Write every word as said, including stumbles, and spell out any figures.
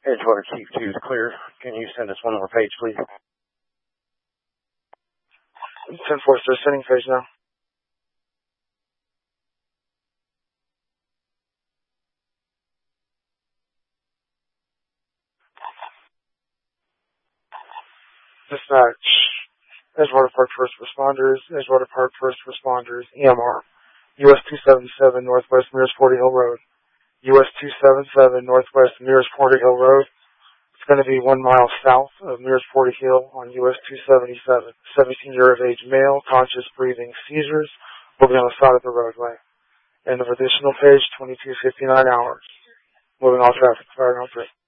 Edgewater Chief two is clear. Can you send us one more page, please? ten four, sir. Sending page now. Dispatch. Edgewater Park First Responders. Edgewater Park First Responders. E M R. U S two seventy-seven Northwest Mears Forty Hill Road. U S two seventy-seven Northwest Mears Forty Hill Road. It's going to be one mile south of Mears Forty Hill on U S two seventy-seven. seventeen year of age male, conscious breathing, seizures, will be on the side of the roadway. End of additional page, twenty-two fifty-nine hours. Moving all traffic, fire on three.